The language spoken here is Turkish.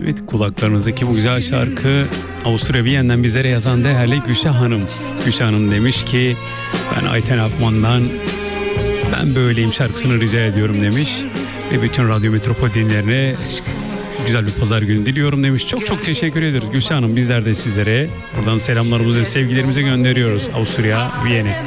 Evet, kulaklarınızdaki bu güzel şarkı Avusturya Viyen'den bizlere yazan değerli Gülşah Hanım. Gülşah Hanım demiş ki ben Ayten Apman'dan Ben Böyleyim şarkısını rica ediyorum demiş. Ve bütün Radyo Metropol dinlerine güzel bir pazar günü diliyorum demiş. Çok çok teşekkür ederiz Gülşah Hanım. Bizler de sizlere buradan selamlarımızı ve sevgilerimizi gönderiyoruz Avusturya Viyen'e.